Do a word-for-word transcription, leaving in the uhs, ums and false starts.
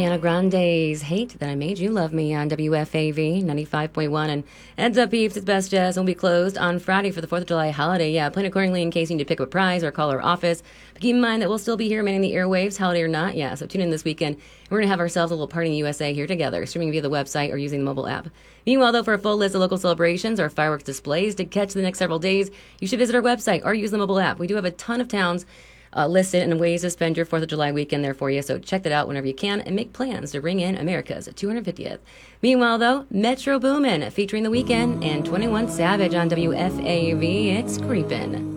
Ariana Grande's Hate That I Made You Love Me on W F A V ninety-five point one. And heads up, peeps, it's Best Jazz will be closed on Friday for the fourth of July holiday. Yeah, plan accordingly in case you need to pick up a prize or call our office. But keep in mind that we'll still be here manning the airwaves, holiday or not. Yeah, so tune in this weekend. We're going to have ourselves a little party in the U S A here together, streaming via the website or using the mobile app. Meanwhile, though, for a full list of local celebrations or fireworks displays to catch the next several days, you should visit our website or use the mobile app. We do have a ton of towns Uh, listed and ways to spend your fourth of July weekend there for you, so check that out whenever you can and make plans to ring in America's two hundred fiftieth. Meanwhile, though, Metro Boomin' featuring The Weeknd and twenty-one Savage on W F A V. It's creepin'.